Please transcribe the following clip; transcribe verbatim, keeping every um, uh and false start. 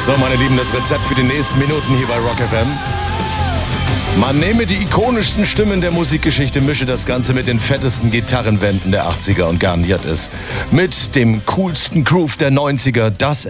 So, meine Lieben, das Rezept für die nächsten Minuten hier bei Rock F M. Man nehme die ikonischsten Stimmen der Musikgeschichte, mische das Ganze mit den fettesten Gitarrenwänden der achtziger und garniert es mit dem coolsten Groove der neunziger. Das